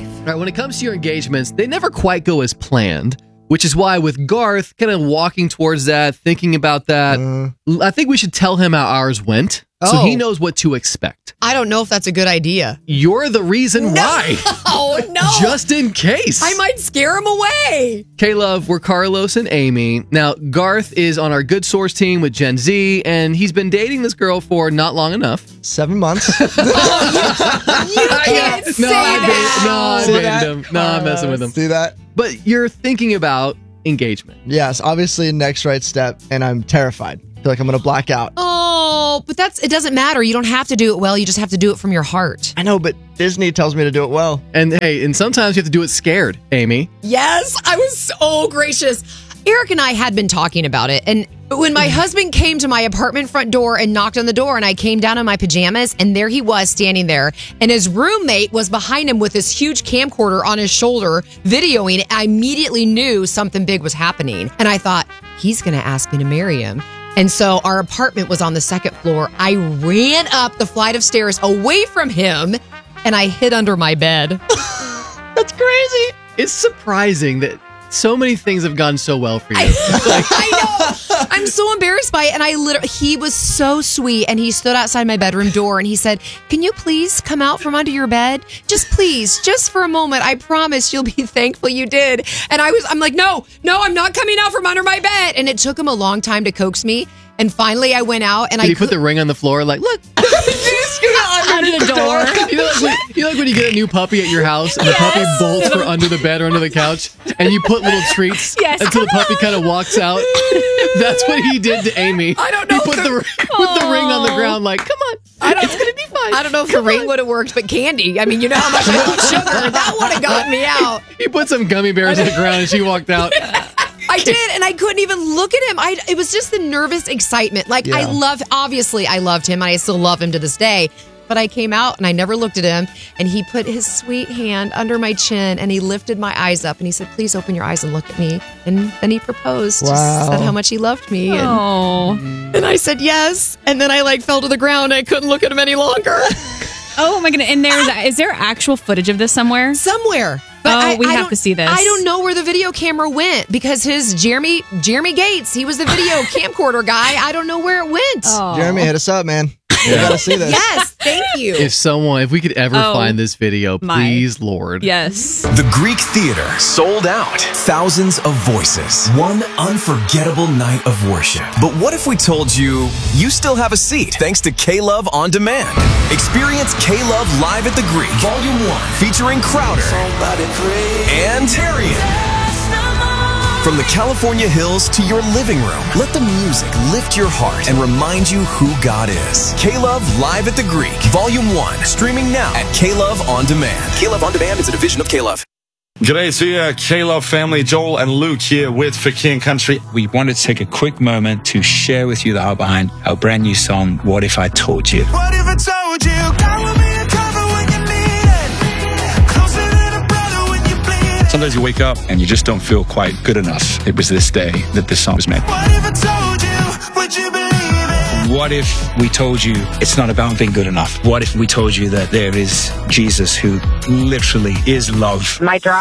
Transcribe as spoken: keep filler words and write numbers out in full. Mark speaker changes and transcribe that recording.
Speaker 1: life.
Speaker 2: All right, when it comes to your engagements, they never quite go as planned, which is why with Garth kind of walking towards that, thinking about that,
Speaker 3: Uh.
Speaker 2: I think we should tell him how ours went so
Speaker 1: Oh.
Speaker 2: he knows what to expect.
Speaker 1: I don't know if that's a good idea.
Speaker 2: You're the reason why.
Speaker 1: Oh, no.
Speaker 2: Just in case.
Speaker 1: I might scare him away.
Speaker 2: K-Love, we're Carlos and Amy. Now, Garth is on our Good Source team with Gen Z, and he's been dating this girl for not long enough.
Speaker 3: Seven months.
Speaker 1: You can't say
Speaker 2: no, I
Speaker 1: that.
Speaker 2: bait- no, I
Speaker 3: See
Speaker 2: baited
Speaker 3: that?
Speaker 2: him. No, I'm messing with him.
Speaker 3: See that?
Speaker 2: But you're thinking about engagement.
Speaker 3: Yes, obviously next right step, and I'm terrified. I feel like I'm going to black out.
Speaker 1: Oh, but that's it doesn't matter. You don't have to do it well. You just have to do it from your heart.
Speaker 3: I know, but Disney tells me to do it well.
Speaker 2: And hey, and sometimes you have to do it scared, Amy.
Speaker 1: Yes, I was so gracious. Eric and I had been talking about it, and when my husband came to my apartment front door and knocked on the door, and I came down in my pajamas, and there he was standing there, and his roommate was behind him with this huge camcorder on his shoulder videoing, I immediately knew something big was happening. And I thought, he's going to ask me to marry him. And so our apartment was on the second floor. I ran up the flight of stairs away from him, and I hid under my bed.
Speaker 2: That's crazy. It's surprising that so many things have gone so well for you.
Speaker 1: I, I know. I'm so embarrassed by it. And I literally, he was so sweet. And he stood outside my bedroom door and he said, "Can you please come out from under your bed? Just please, just for a moment. I promise you'll be thankful you did." And I was, I'm like, no, no, I'm not coming out from under my bed. And it took him a long time to coax me. And finally I went out and
Speaker 2: Did
Speaker 1: I
Speaker 2: he put the ring on the floor like, look,
Speaker 4: Under the door.
Speaker 2: you know, like when, you know like when you get a new puppy at your house and the puppy bolts for under the bed or under the couch and you put little treats
Speaker 4: Yes.
Speaker 2: until the puppy kind of walks out? That's what he did to Amy.
Speaker 1: I don't know
Speaker 2: He put
Speaker 1: if
Speaker 2: the,
Speaker 1: the-
Speaker 2: put the ring on the ground like, come on,
Speaker 1: I don't,
Speaker 2: it's going to be fine.
Speaker 1: I don't know if the ring would have worked, but candy. I mean, you know how much I eat sugar. That would have gotten me out.
Speaker 2: He put some gummy bears on the ground and she walked out.
Speaker 1: I did, and I couldn't even look at him. I it was just the nervous excitement. Like I
Speaker 3: Yeah.
Speaker 1: love, obviously, I loved him, and I still love him to this day. But I came out and I never looked at him, and he put his sweet hand under my chin and he lifted my eyes up and he said, "Please open your eyes and look at me." And then he proposed.
Speaker 3: Wow.
Speaker 1: Said how much he loved me, and,
Speaker 4: Oh.
Speaker 1: and I said yes. And then I like fell to the ground. I couldn't look at him any longer.
Speaker 4: Oh my goodness. And there's is there actual footage of this somewhere?
Speaker 1: Somewhere. But
Speaker 4: Oh,
Speaker 1: I,
Speaker 4: we
Speaker 1: I
Speaker 4: have
Speaker 1: don't-
Speaker 4: to see this.
Speaker 1: I don't know where the video camera went because his Jeremy Jeremy Gates, he was the video camcorder guy. I don't know where it went.
Speaker 4: Oh.
Speaker 3: Jeremy, hit us up, man. We gotta see this.
Speaker 1: Yes, thank you.
Speaker 2: If someone, if we could ever
Speaker 4: Oh,
Speaker 2: find this video,
Speaker 4: my.
Speaker 2: please, Lord.
Speaker 4: Yes.
Speaker 5: The Greek Theater sold out. Thousands of voices. One unforgettable night of worship. But what if we told you you still have a seat thanks to K-Love On Demand? Experience K-Love live at the Greek, Volume one, featuring Crowder and Tarian. From the California hills to your living room, let the music lift your heart and remind you who God is. K-Love Live at the Greek, Volume one, streaming now at K-Love On Demand. K-Love On Demand is a division of K-Love.
Speaker 6: G'day to you, K-Love family. Joel and Luke here with For King Country.
Speaker 7: We wanted to take a quick moment to share with you the art behind our brand new song, What If I Told You?
Speaker 8: What if I told you God will be a cover when you need it? Closer than a brother when you bleed it.
Speaker 7: Sometimes you wake up and you just don't feel quite good enough. It was this day that this song was made.
Speaker 8: What if I told you, would you believe it?
Speaker 7: What if we told you it's not about being good enough? What if we told you that there is Jesus who literally is love?
Speaker 9: My drive